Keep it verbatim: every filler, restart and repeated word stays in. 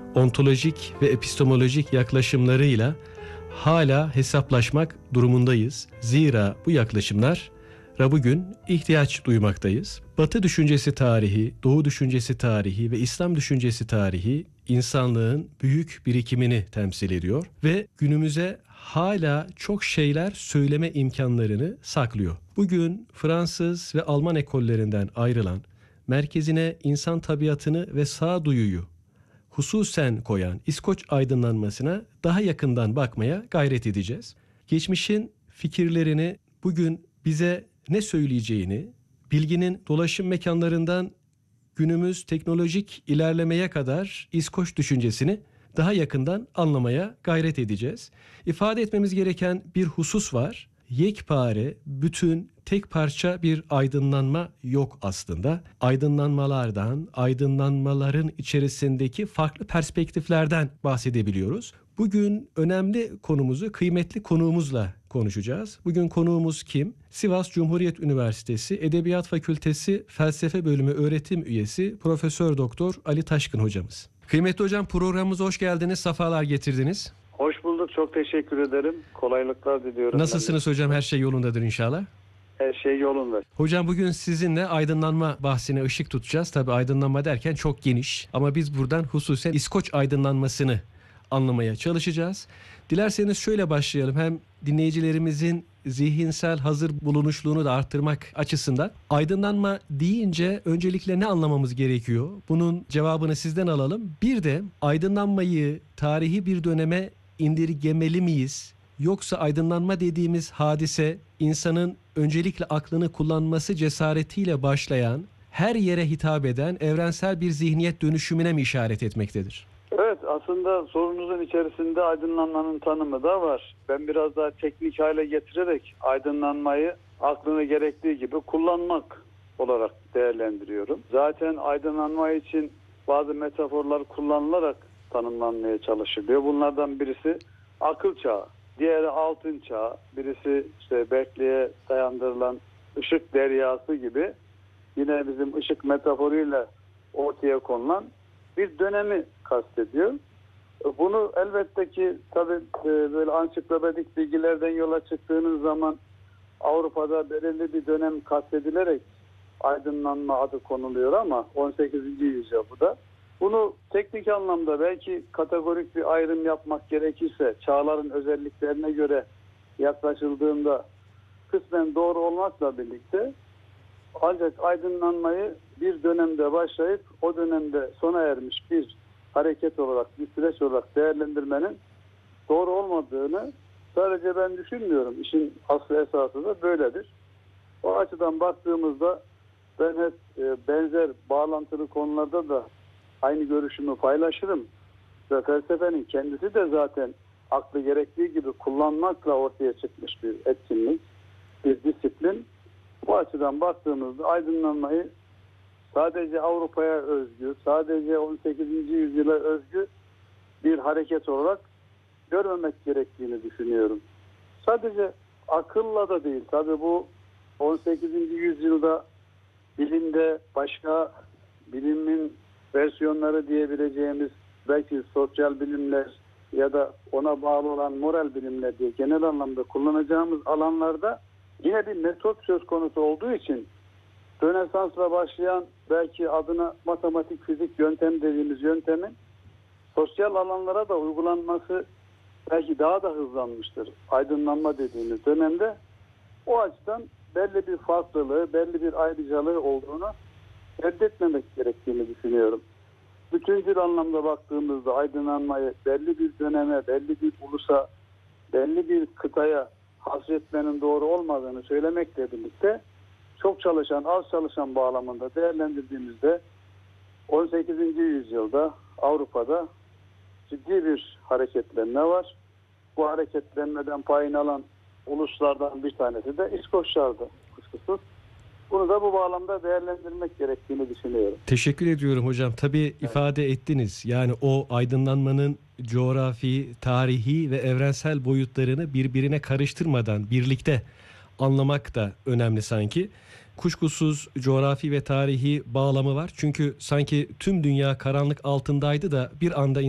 ontolojik ve epistemolojik yaklaşımlarıyla hala hesaplaşmak durumundayız. Zira bu yaklaşımlar bugün ihtiyaç duymaktayız. Batı düşüncesi tarihi, Doğu düşüncesi tarihi ve İslam düşüncesi tarihi insanlığın büyük birikimini temsil ediyor ve günümüze hala çok şeyler söyleme imkanlarını saklıyor. Bugün Fransız ve Alman ekollerinden ayrılan, merkezine insan tabiatını ve sağduyuyu hususen koyan İskoç aydınlanmasına daha yakından bakmaya gayret edeceğiz. Geçmişin fikirlerini bugün bize ne söyleyeceğini, bilginin dolaşım mekanlarından günümüz teknolojik ilerlemeye kadar İskoç düşüncesini daha yakından anlamaya gayret edeceğiz. İfade etmemiz gereken bir husus var. Yekpare, bütün, tek parça bir aydınlanma yok aslında. Aydınlanmalardan, aydınlanmaların içerisindeki farklı perspektiflerden bahsedebiliyoruz. Bugün önemli konumuzu kıymetli konuğumuzla konuşacağız. Bugün konuğumuz kim? Sivas Cumhuriyet Üniversitesi Edebiyat Fakültesi Felsefe Bölümü öğretim üyesi Profesör Doktor Ali Taşkın hocamız. Kıymetli hocam, programımıza hoş geldiniz, safalar getirdiniz. Hoş bulduk, çok teşekkür ederim. Kolaylıklar diliyorum. Nasılsınız hocam? Her şey yolundadır inşallah. Her şey yolunda. Hocam bugün sizinle aydınlanma bahsine ışık tutacağız. Tabii aydınlanma derken çok geniş ama biz buradan hususen İskoç aydınlanmasını anlamaya çalışacağız. Dilerseniz şöyle başlayalım. Hem dinleyicilerimizin zihinsel hazır bulunuşluğunu da arttırmak açısından aydınlanma deyince öncelikle ne anlamamız gerekiyor? Bunun cevabını sizden alalım. Bir de aydınlanmayı tarihi bir döneme indirgemeli miyiz? Yoksa aydınlanma dediğimiz hadise insanın öncelikle aklını kullanması cesaretiyle başlayan, her yere hitap eden evrensel bir zihniyet dönüşümüne mi işaret etmektedir? Evet, aslında sorunuzun içerisinde aydınlanmanın tanımı da var. Ben biraz daha teknik hale getirerek aydınlanmayı aklını gerektiği gibi kullanmak olarak değerlendiriyorum. Zaten aydınlanma için bazı metaforlar kullanılarak tanımlanmaya çalışılıyor. Bunlardan birisi akıl çağı, diğeri altın çağı, birisi işte Berkeley'e dayandırılan ışık deryası gibi yine bizim ışık metaforuyla ortaya konulan bir dönemi kastediyor. Bunu elbette ki tabii böyle ansiklopedik bilgilerden yola çıktığınız zaman Avrupa'da belirli bir dönem kastedilerek aydınlanma adı konuluyor ama on sekizinci yüzyıl bu da. Bunu teknik anlamda belki kategorik bir ayrım yapmak gerekirse çağların özelliklerine göre yaklaşıldığında kısmen doğru olmakla birlikte ancak aydınlanmayı bir dönemde başlayıp o dönemde sona ermiş bir hareket olarak, bir süreç olarak değerlendirmenin doğru olmadığını sadece ben düşünmüyorum. İşin aslı esası da böyledir. O açıdan baktığımızda ben hep benzer bağlantılı konularda da aynı görüşümü paylaşırım. Ve felsefenin kendisi de zaten aklı gerektiği gibi kullanmakla ortaya çıkmış bir etkinlik, bir disiplin. Bu açıdan baktığımızda aydınlanmayı sadece Avrupa'ya özgü, sadece on sekizinci yüzyıla özgü bir hareket olarak görmemek gerektiğini düşünüyorum. Sadece akılla da değil. Tabii bu on sekizinci yüzyılda bilimde başka bilimin versiyonları diyebileceğimiz belki sosyal bilimler ya da ona bağlı olan moral bilimler diye genel anlamda kullanacağımız alanlarda yine bir metot söz konusu olduğu için Rönesans'la başlayan belki adına matematik, fizik yöntem dediğimiz yöntemin sosyal alanlara da uygulanması belki daha da hızlanmıştır. Aydınlanma dediğimiz dönemde o açıdan belli bir farklılığı, belli bir ayrıcalığı olduğunu reddetmemek gerektiğini düşünüyorum. Bütüncül anlamda baktığımızda aydınlanmayı belli bir döneme, belli bir ulusa, belli bir kıtaya hasretmenin doğru olmadığını söylemekle birlikte çok çalışan, az çalışan bağlamında değerlendirdiğimizde on sekizinci yüzyılda Avrupa'da ciddi bir hareketlenme var. Bu hareketlenmeden payını alan uluslardan bir tanesi de İskoçlardı kuşkusuz. Bunu da bu bağlamda değerlendirmek gerektiğini düşünüyorum. Teşekkür ediyorum hocam. Tabii evet, ifade ettiniz. Yani o aydınlanmanın coğrafi, tarihi ve evrensel boyutlarını birbirine karıştırmadan birlikte anlamak da önemli sanki. Kuşkusuz coğrafi ve tarihi bağlamı var. Çünkü sanki tüm dünya karanlık altındaydı da bir anda